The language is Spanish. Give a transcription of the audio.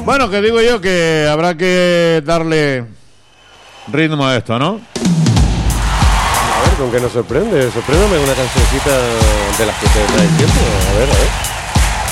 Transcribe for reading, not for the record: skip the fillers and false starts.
Bueno, que digo yo que habrá que darle ritmo a esto, ¿no? A ver, ¿con qué nos sorprende? Sorpréndeme una cancioncita de las que te trae el tiempo. A ver.